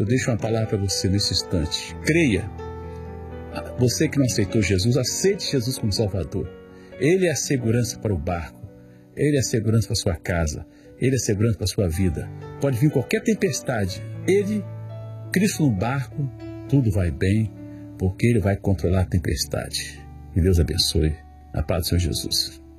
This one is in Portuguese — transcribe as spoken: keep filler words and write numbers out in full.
eu deixo uma palavra para você nesse instante. Creia. Você que não aceitou Jesus, aceite Jesus como Salvador. Ele é a segurança para o barco. Ele é a segurança para a sua casa. Ele é a segurança para a sua vida. Pode vir qualquer tempestade. Ele, Cristo no barco, tudo vai bem, porque Ele vai controlar a tempestade. Que Deus abençoe. A paz do Senhor Jesus.